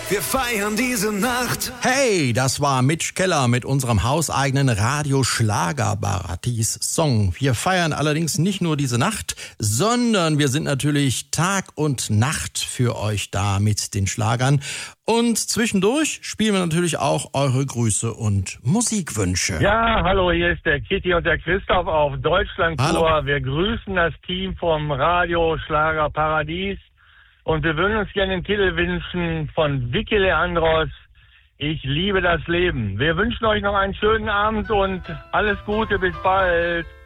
Wir feiern diese Nacht. Hey, das war Mitch Keller mit unserem hauseigenen Radio-Schlager-Paradies-Song. Wir feiern allerdings nicht nur diese Nacht, sondern wir sind natürlich Tag und Nacht für euch da mit den Schlagern. Und zwischendurch spielen wir natürlich auch eure Grüße und Musikwünsche. Ja, hallo, hier ist der Kitty und der Christoph auf Deutschlandtour. Hallo. Wir grüßen das Team vom Radio Schlager Paradies und wir würden uns gerne den Titel wünschen von Vicky Leandros, Ich liebe das Leben. Wir wünschen euch noch einen schönen Abend und alles Gute, bis bald.